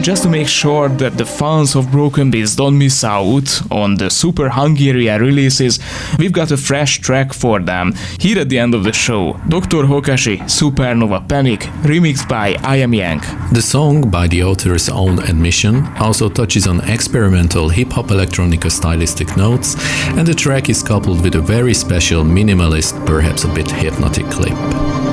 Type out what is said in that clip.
just to make sure that the fans of Broken Beats don't miss out on the Super Hungarian releases, we've got a fresh track for them here at the end of the show. Dr. Hokashi, Supernova Panic, remixed by I Am Yang. The song, by the author's own admission, also touches on experimental hip-hop electronica stylistic notes, and the track is coupled with a very special minimalist, perhaps a bit hypnotic clip.